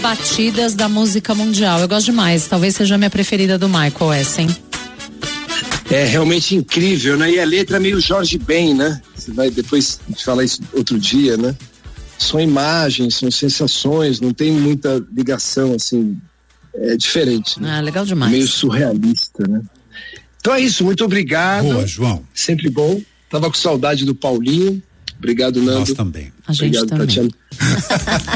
batidas da música mundial. Eu gosto demais, talvez seja a minha preferida do Michael, essa, hein? É realmente incrível, né? E a letra é meio Jorge Ben, né? Você vai depois falar isso outro dia, né? São imagens, são sensações, não tem muita ligação, assim, é diferente, né? Ah, legal demais. Meio surrealista, né? Então é isso, muito obrigado. Boa, João. Sempre bom. Tava com saudade do Paulinho. Obrigado, Nando. Nós também. A gente obrigado, também. Tatiana.